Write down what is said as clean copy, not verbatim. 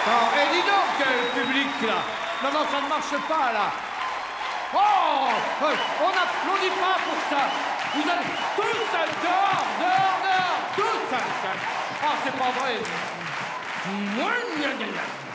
Non, et dis donc, public, là. Non, non, ça ne marche pas, là. Oh, on n'applaudit pas pour ça. Vous allez tous dehors, dehors, dehors, tous. Ah, c'est pas vrai.